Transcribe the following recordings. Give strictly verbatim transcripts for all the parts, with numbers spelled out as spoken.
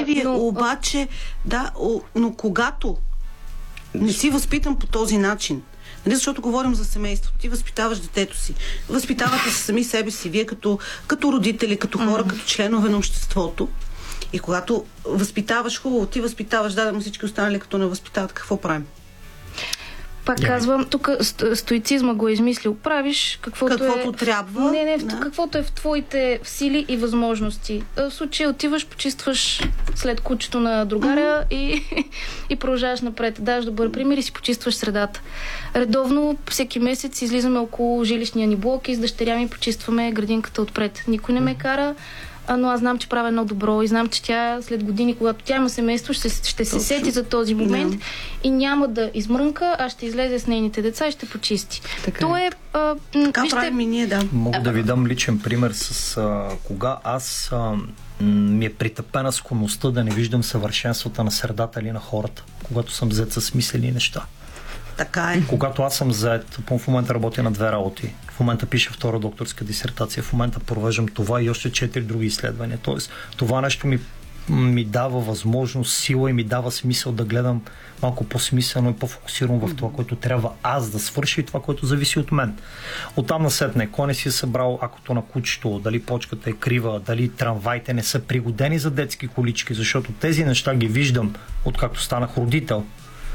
Силвия, но... обаче, да, но когато не си възпитан по този начин, не защото говорим за семейство, ти възпитаваш детето си, възпитавате се сами себе си, вие като, като родители, като хора, mm-hmm. като членове на обществото. И когато възпитаваш хубаво, ти възпитаваш, да, да всички останали като не възпитават, какво правим? Пак yeah. казвам, тук стоицизма го е измислил. Правиш каквото, каквото е... трябва. Не, не, да. каквото е в твоите сили и възможности. В случая отиваш, почистваш след кучето на другаря mm-hmm. и, и продължаваш напред. Даш добър пример и си почистваш средата. Редовно, всеки месец излизаме около жилищния ни блок и с дъщеря ми почистваме градинката отпред. Никой не ме кара, но аз знам, че правя едно добро и знам, че тя след години, когато тя има семейство, ще, ще се сети за този момент yeah. и няма да измрънка, а ще излезе с нейните деца и ще почисти. Така То е... А, така вижте... правим и ние, да. Мога да ви дам личен пример с а, кога аз а, ми е притъпена склонността да не виждам съвършенствата на средата или на хората, когато съм взет с смислени неща. Така е. Когато аз съм заед, в момента работя на две работи. В момента пиша втора докторска дисертация, в момента провеждам това и още четири други изследвания. Тоест, това нещо ми, ми дава възможност, сила и ми дава смисъл да гледам малко по-смислено и по-фокусирано в това, което трябва аз да свърша и това, което зависи от мен. Оттам насетне, кой не си е събрал акото на кучето, дали почката е крива, дали трамваите не са пригодени за детски колички, защото тези неща ги виждам, откакто станах родител.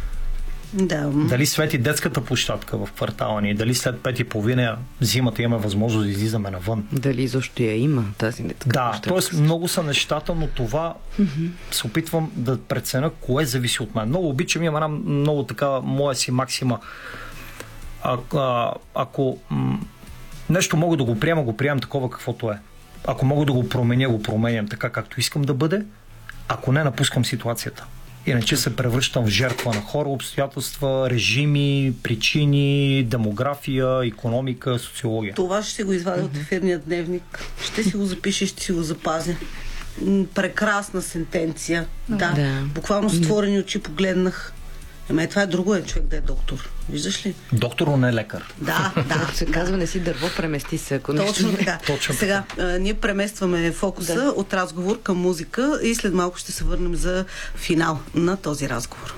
Да. Дали свети детската площадка в квартала ни, дали след пет и половина зимата имаме възможност да излизаме навън. Дали защо я има тази детска да, площадка? т.е. много са нещата, но това mm-hmm. се опитвам да преценя кое зависи от мен. Много обичам, имам една много така моя си максима. А, а, ако м- нещо мога да го приема, го приемам такова каквото е. Ако мога да го променя, го променям така както искам да бъде. Ако не, напускам ситуацията. Иначе се превръщам в жертва на хора, обстоятелства, режими, причини, демография, икономика, социология. Това ще си го извадя mm-hmm. от ефирния дневник. Ще си го запиша и ще си го запазя. Прекрасна сентенция. Mm-hmm. Да. да. Буквално с творени очи погледнах. Ама това е друго, е човек да е доктор. Виждаш ли? Доктор, но не лекар. Да, да. се казва, не си дърво, премести се. Ако Точно така. Точно Сега, а, ние преместваме фокуса да. от разговор към музика и след малко ще се върнем за финал на този разговор.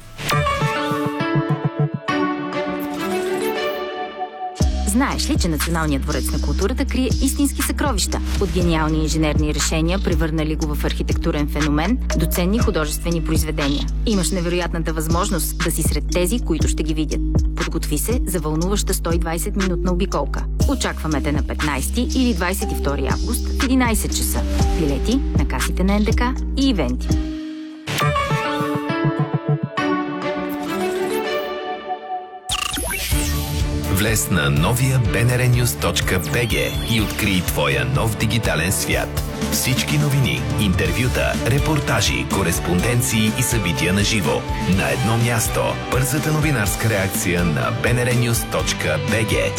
Знаеш ли, че Националният дворец на културата крие истински съкровища? От гениални инженерни решения, превърнали го в архитектурен феномен, до ценни художествени произведения. Имаш невероятната възможност да си сред тези, които ще ги видят. Подготви се за вълнуваща сто и двайсет минутна обиколка. Очакваме те на петнайсети или двайсет и втори август в единайсет часа. Билети на касите на Ен Де Ка и ивенти. Влез на новия би ен ар нюз точка би джи и открий твоя нов дигитален свят. Всички новини, интервюта, репортажи, кореспонденции и събития на живо. На едно място. Бързата новинарска реакция на би ен ар нюз точка би джи.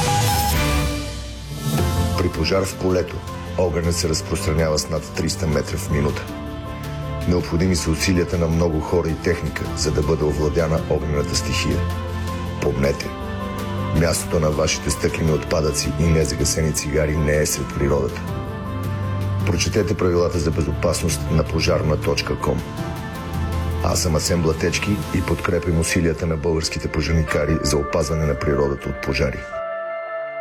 При пожар в полето огънят се разпространява с над триста метра в минута. Необходими са усилията на много хора и техника, за да бъде овладяна огнената стихия. Помнете, мястото на вашите стъклени отпадъци и незагасени цигари не е сред природата. Прочетете правилата за безопасност на пожарна точка ком. Аз съм Асен Блатечки и подкрепям усилията на българските пожарникари за опазване на природата от пожари.